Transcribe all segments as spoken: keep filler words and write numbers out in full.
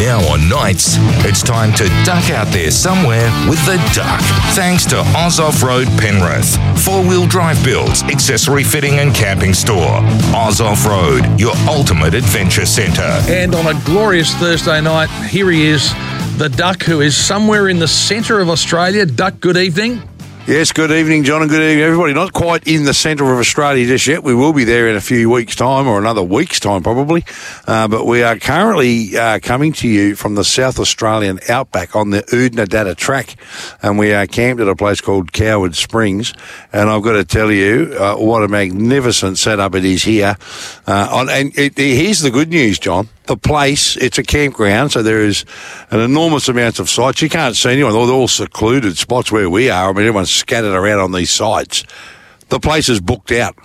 Now on nights, it's time to duck out there somewhere with the duck. Thanks to Oz Off-Road Penrith. Four-wheel drive builds, accessory fitting and camping store. Oz Off-Road, your ultimate adventure centre. And on a glorious Thursday night, here he is, the duck who is somewhere in the centre of Australia. Duck, good evening. Yes, good evening, John, and good evening, everybody. Not quite in the centre of Australia just yet. We will be there in a few weeks' time, or another week's time probably. Uh, but we are currently uh, coming to you from the South Australian outback on the Oodnadatta track. And we are camped at a place called Coward Springs. And I've got to tell you, uh, what a magnificent setup it is here. Uh, on, and it, it, here's the good news, John. The place, it's a campground, so there is an enormous amount of sites. You can't see anyone. They're all secluded spots where we are. I mean, everyone's scattered around on these sites. The place is booked out.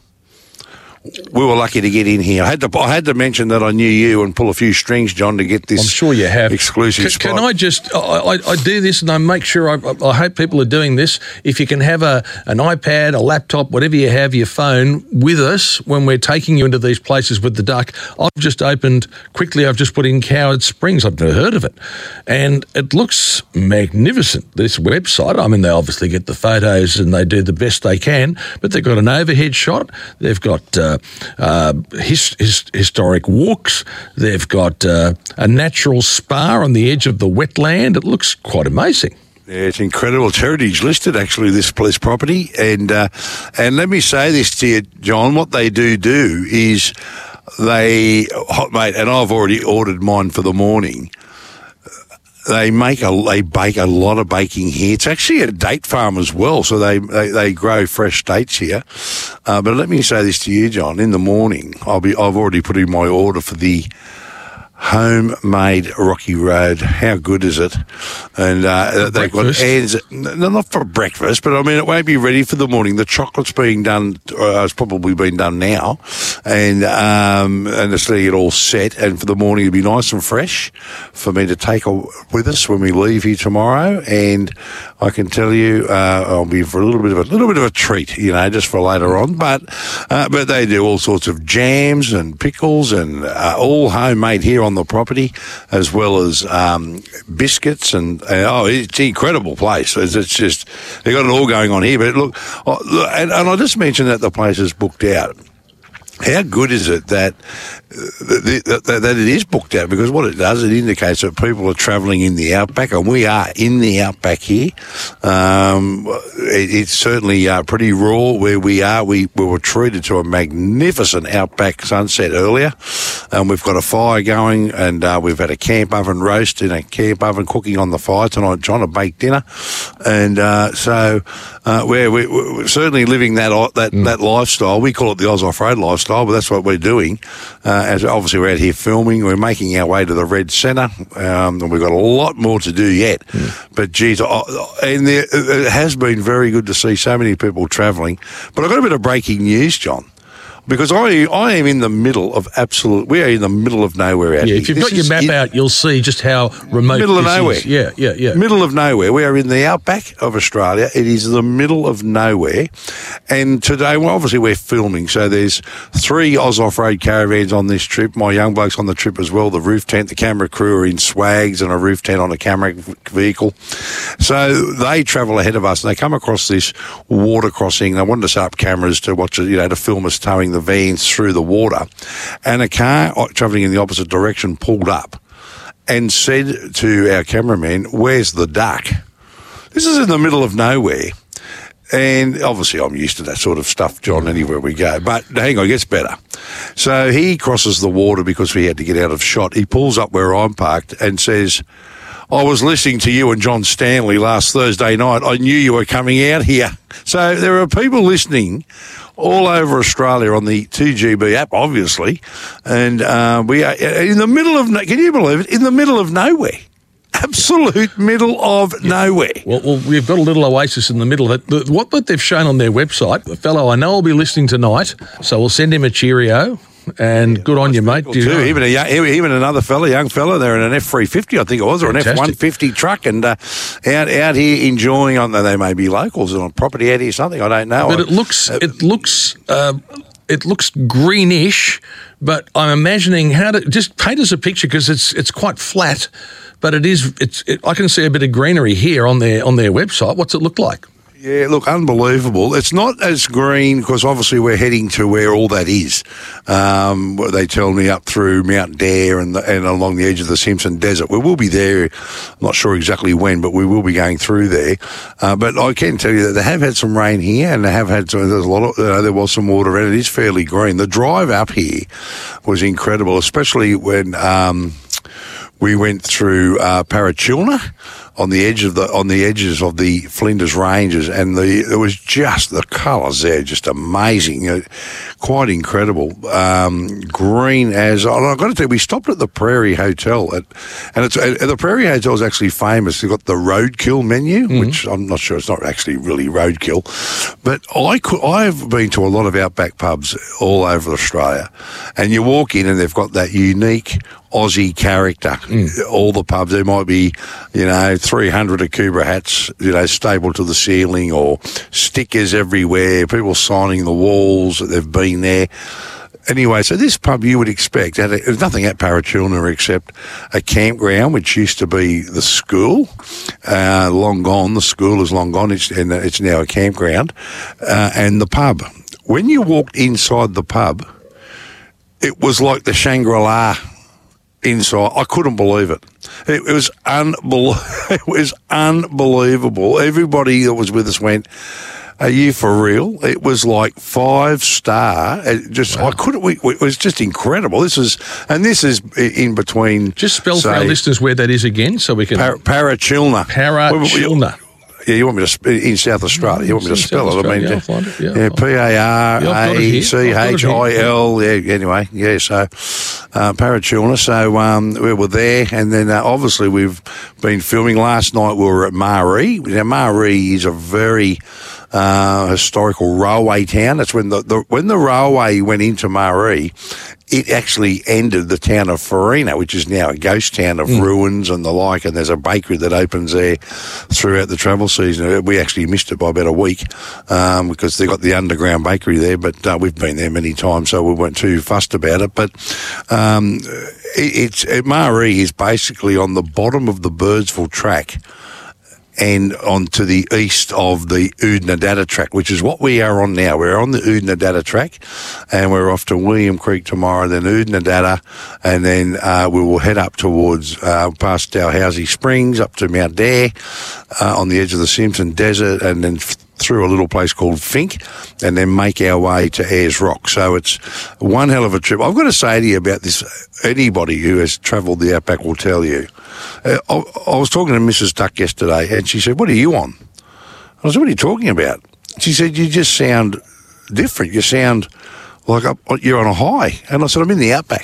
We were lucky to get in here. I had to I had to mention that I knew you and pull a few strings, John, to get this. I'm sure you have. Exclusive C- spot. Can I just, I, I, I do this and I make sure, I, I hope people are doing this. If you can have a an iPad, a laptop, whatever you have, your phone, with us when we're taking you into these places with the duck. I've just opened, quickly, I've just put in Coward Springs. I've never heard of it. And it looks magnificent, this website. I mean, they obviously get the photos and they do the best they can, but they've got an overhead shot. They've got uh, uh, his, his, historic walks. They've got uh, a natural spa on the edge of the wetland. It looks quite amazing. Yeah, it's incredible. It's heritage listed, actually, this this property. And uh, and let me say this to you, John, what they do do is they, hot mate, and I've already ordered mine for the morning. They make a, they bake a lot of baking here. It's actually a date farm as well, so they, they, they grow fresh dates here. Uh, but let me say this to you, John. In the morning, I'll be, I've already put in my order for the homemade Rocky Road. How good is it? And uh, they've got ads, no, not for breakfast, but I mean, it won't be ready for the morning. The chocolate's being done, uh, it's probably been done now, and um, and it's letting it all set. And for the morning, it'll be nice and fresh for me to take with us when we leave here tomorrow. And I can tell you, uh, I'll be for a little bit of a little bit of a treat, you know, just for later on. But uh, but they do all sorts of jams and pickles and uh, all homemade here on the property, as well as um, biscuits and uh, oh, it's an incredible place. It's, it's just they got it all going on here. But look, oh, look and, and I just mentioned that the place is booked out. How good is it that, that that it is booked out? Because what it does, it indicates that people are travelling in the outback, and we are in the outback here. Um, it, it's certainly uh, pretty raw where we are. We, we were treated to a magnificent outback sunset earlier, and we've got a fire going, and uh, we've had a camp oven roast in a camp oven cooking on the fire tonight, John, a baked dinner, and uh, so uh, we're, we're certainly living that that mm. that lifestyle. We call it the Oz Off-Road lifestyle. But that's what we're doing. Uh, as obviously we're out here filming, we're making our way to the Red Centre, um, and we've got a lot more to do yet. Mm. But geez, and there, it has been very good to see so many people travelling. But I've got a bit of breaking news, John. Because I I am in the middle of absolute, we are in the middle of nowhere out yeah, here. If you've this got your map in, out, you'll see just how remote middle this of nowhere. is. Yeah, yeah, yeah. Middle of nowhere. We are in the outback of Australia. It is the middle of nowhere. And today, well, obviously we're filming, so there's three Oz Off-Road caravans on this trip. My young bloke's on the trip as well. The roof tent, the camera crew are in swags and a roof tent on a camera vehicle. So they travel ahead of us, and they come across this water crossing. They wanted to set up cameras to watch, you know, to film us towing the vans through the water, and a car travelling in the opposite direction pulled up and said to our cameraman, "Where's the duck?" This is in the middle of nowhere, and obviously I'm used to that sort of stuff, John, anywhere we go, but hang on, it gets better. So he crosses the water because we had to get out of shot. He pulls up where I'm parked and says, "I was listening to you and John Stanley last Thursday night. I knew you were coming out here." So there are people listening all over Australia on the two G B app, obviously, and uh, we are in the middle of, can you believe it, in the middle of nowhere. Absolute middle of yeah. nowhere. Well, well, we've got a little oasis in the middle of it. What, what they've shown on their website, the fellow I know will be listening tonight, so we'll send him a cheerio. And yeah, good on you, mate. Do you know? Even, a, even another fella, young fella, they're in an F three fifty, I think it was, or Fantastic. An F one fifty truck, and uh, out out here enjoying, on they may be locals on property out here, something, I don't know. But it looks, uh, it looks uh, it looks greenish, but I'm imagining how to just paint us a picture because it's it's quite flat, but it is. It's. It, I can see a bit of greenery here on their on their website. What's it look like? Yeah, look, unbelievable. It's not as green because obviously we're heading to where all that is. Um, they tell me up through Mount Dare and, the, and along the edge of the Simpson Desert. We will be there, I'm not sure exactly when, but we will be going through there. Uh, but I can tell you that they have had some rain here and they have had some, there's a lot of, uh, there was some water and it is fairly green. The drive up here was incredible, especially when um, we went through uh, Parachilna. On the edge of the on the edges of the Flinders Ranges, and the it was just the colours there, just amazing, uh, quite incredible. Um, green as and I've got to tell you, we stopped at the Prairie Hotel, at, and it's uh, the Prairie Hotel is actually famous. They've got the roadkill menu, mm-hmm. which I'm not sure it's not actually really roadkill, but I could I've been to a lot of outback pubs all over Australia, and you walk in and they've got that unique Aussie character. Mm. All the pubs, there might be, you know, three hundred Akubra hats, you know, stapled to the ceiling, or stickers everywhere, people signing the walls that they've been there. Anyway, so this pub you would expect, had a, there's nothing at Parachilna except a campground, which used to be the school, uh, long gone. The school is long gone, it's, and it's now a campground, uh, and the pub. When you walked inside the pub, it was like the Shangri-La inside. I couldn't believe it. It, it was unbelievable. It was unbelievable. Everybody that was with us went, "Are you for real?" It was like five star. It just wow. I couldn't. We, it was just incredible. This is and this is in between. Just spell say, for our listeners where that is again, so we can. Par- Parachilna. Parachilna. Yeah, you want me to sp- in South Australia? You want me to spell it? I mean, yeah, find it. Yeah, yeah P A R A C H I L. Yeah, anyway, yeah. So uh, Parachilna. So um, we were there, and then uh, obviously we've been filming. Last night we were at Maree. Now Maree is a very uh, historical railway town. That's when the, the when the railway went into Maree. It actually ended the town of Farina, which is now a ghost town of mm. ruins and the like, and there's a bakery that opens there throughout the travel season. We actually missed it by about a week um, because they've got the underground bakery there, but uh, we've been there many times, so we weren't too fussed about it. But um, it, it's it, Maree is basically on the bottom of the Birdsville track and on to the east of the Oodnadatta track, which is what we are on now. We're on the Oodnadatta track, and we're off to William Creek tomorrow, then Oodnadatta, and then uh, we will head up towards uh, past Dalhousie Springs, up to Mount Dare, uh, on the edge of the Simpson Desert, and then f- through a little place called Fink, and then make our way to Ayers Rock. So it's one hell of a trip. I've got to say to you about this, anybody who has travelled the outback will tell you. Uh, I, I was talking to Missus Duck yesterday, and she said, "What are you on?" I said, "What are you talking about?" She said, "You just sound different. You sound like you're on a high." And I said, "I'm in the outback."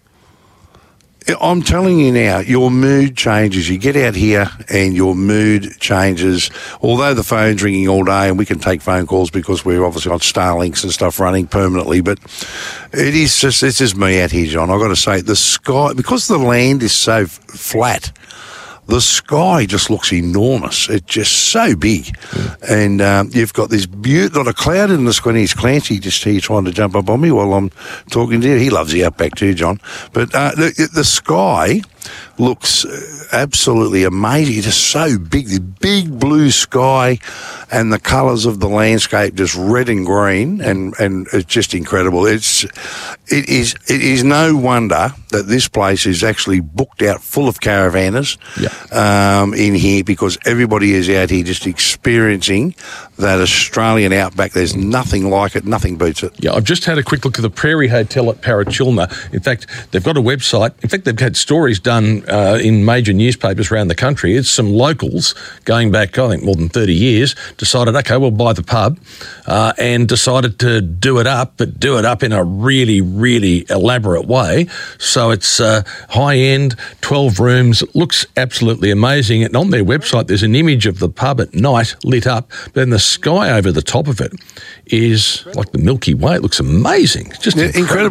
I'm telling you now, your mood changes. You get out here and your mood changes. Although the phone's ringing all day and we can take phone calls because we're obviously on Starlinks and stuff running permanently, but it is just, it's just me out here, John. I've got to say, the sky, because the land is so f- flat, the sky just looks enormous. It's just so big. Mm. And um, you've got this beautiful, not a cloud in the sky. It's Clancy just here trying to jump up on me while I'm talking to you. He loves the outback too, John. But uh, the, the sky looks absolutely amazing. It's just so big, the big blue sky and the colours of the landscape, just red and green, and, and it's just incredible. It's it is it is no wonder that this place is actually booked out full of caravanners yeah. um, in here, because everybody is out here just experiencing that Australian outback. There's nothing like it, nothing beats it. Yeah, I've just had a quick look at the Prairie Hotel at Parachilna. In fact, they've got a website. In fact, they've had stories done uh, in major newspapers around the country. It's some locals going back, I think, more than thirty years, decided, okay, we'll buy the pub, uh, and decided to do it up, but do it up in a really, really elaborate way. So it's uh, high-end, twelve rooms, looks absolutely amazing. And on their website, there's an image of the pub at night lit up, but then the sky over the top of it is like the Milky Way. It looks amazing. It's just yeah, incredible. incredible.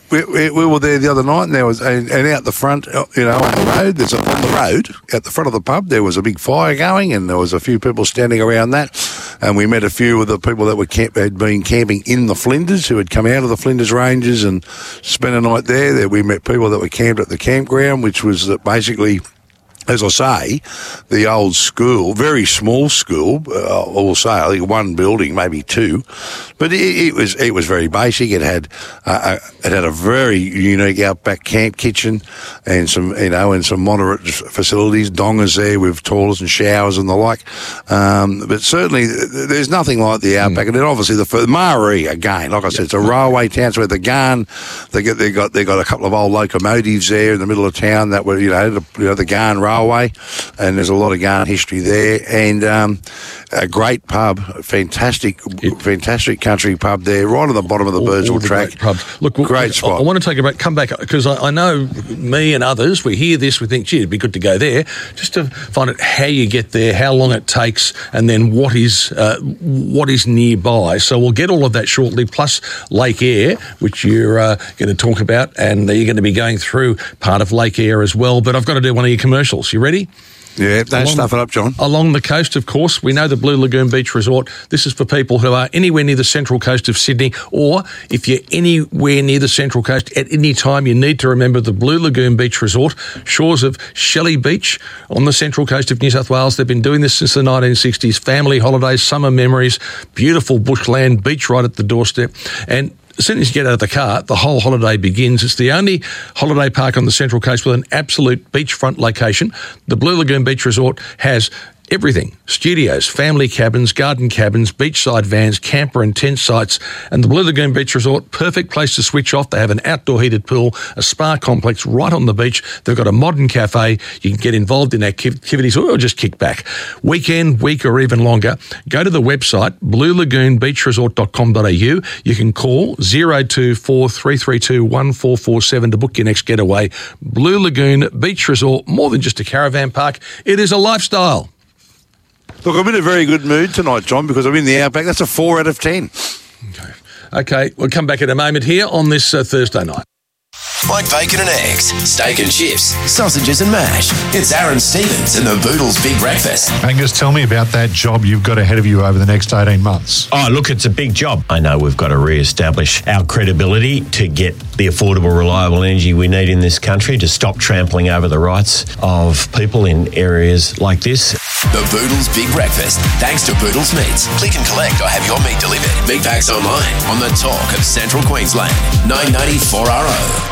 we, we, we were there the other night, and there was, and, and out the front, you know, on the road, there's a, on the road, at the front of the pub, there was a big fire going, and there was a few people standing around that, and we met a few of the people that were camp, had been camping in the Flinders, who had come out of the Flinders Ranges and spent a night there. There we met people that were camped at the campground, which was basically, as I say, the old school, very small school, uh, I will say, I think one building, maybe two, but it, it was it was very basic. It had uh, it had a very unique outback camp kitchen and some, you know, and some moderate facilities, dongers there with toilets and showers and the like. Um, but certainly, there's nothing like the outback. Mm. And then obviously the Maree again, like I said, it's a railway town. So the Garn, they get they got they got a couple of old locomotives there in the middle of town that were, you know, the, you know, the Garn Railway, and there's a lot of Garn history there, and um, a great pub, fantastic, it, fantastic country pub there, right on the bottom of the Birdsville track. Look, great spot. I, I want to take a break, come back, because I, I know me and others, we hear this, we think, gee, it'd be good to go there, just to find out how you get there, how long it takes, and then what is uh, what is nearby. So we'll get all of that shortly, plus Lake Eyre, which you're uh, going to talk about, and you're going to be going through part of Lake Eyre as well. But I've got to do one of your commercials. You ready? Yeah, don't along, stuff it up, John. Along the coast, of course, we know the Blue Lagoon Beach Resort. This is for people who are anywhere near the central coast of Sydney, or if you're anywhere near the central coast at any time, you need to remember the Blue Lagoon Beach Resort, shores of Shelley Beach on the central coast of New South Wales. They've been doing this since the nineteen sixties. Family holidays, summer memories, beautiful bushland, beach right at the doorstep. And as soon as you get out of the car, the whole holiday begins. It's the only holiday park on the Central Coast with an absolute beachfront location. The Blue Lagoon Beach Resort has everything: studios, family cabins, garden cabins, beachside vans, camper and tent sites. And the Blue Lagoon Beach Resort, perfect place to switch off. They have an outdoor heated pool, a spa complex right on the beach. They've got a modern cafe. You can get involved in activities or just kick back. Weekend, week or even longer, go to the website blue lagoon beach resort dot com dot a u. You can call zero two four, three three two, one four four seven to book your next getaway. Blue Lagoon Beach Resort, more than just a caravan park. It is a lifestyle. Look, I'm in a very good mood tonight, John, because I'm in the outback. That's a four out of ten. Okay, okay, we'll come back in a moment here on this uh, Thursday night. Like bacon and eggs, steak and chips, sausages and mash. It's Aaron Stevens and the Boodles Big Breakfast. Angus, tell me about that job you've got ahead of you over the next eighteen months. Oh, look, it's a big job. I know we've got to re-establish our credibility to get the affordable, reliable energy we need in this country, to stop trampling over the rights of people in areas like this. The Boodles Big Breakfast, thanks to Boodles Meats. Click and collect or have your meat delivered. Meat packs online on the talk of Central Queensland. nine ninety-four R O.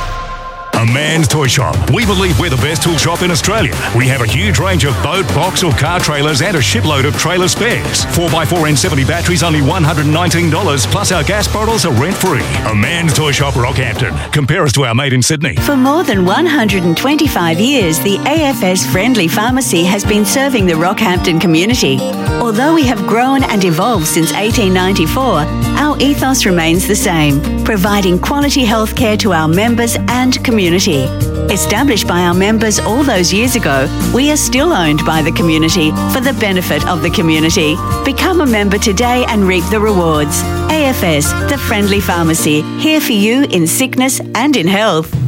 A Man's Toy Shop. We believe we're the best tool shop in Australia. We have a huge range of boat, box or car trailers and a shipload of trailer spares. four by four N seventy batteries only one hundred nineteen dollars, plus our gas bottles are rent-free. A Man's Toy Shop, Rockhampton. Compare us to our mate in Sydney. For more than one hundred twenty-five years, the A F S Friendly Pharmacy has been serving the Rockhampton community. Although we have grown and evolved since eighteen ninety-four, our ethos remains the same, providing quality health care to our members and community. Established by our members all those years ago, we are still owned by the community for the benefit of the community. Become a member today and reap the rewards. A F S, the Friendly Pharmacy, here for you in sickness and in health.